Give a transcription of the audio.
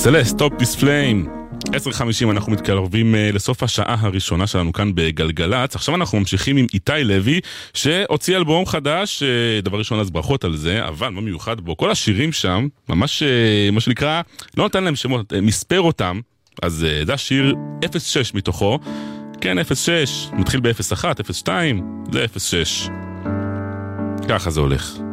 סלסט, Stop This Flame. 10:50 אנחנו מתקרבים לסוף השעה הראשונה שלנו כאן בגלגלץ. עכשיו אנחנו ממשיכים עם איתי לוי שהוציא אלבום חדש. דבר ראשון אז ברכות על זה, אבל מה מיוחד בו? כל השירים שם ממש מה שנקרא לא נתן להם שמות, מספר אותם. אז זה השיר 06 מתוכו. כן, 06 מתחיל ב-01, 02 זה 06. ככה זה הולך.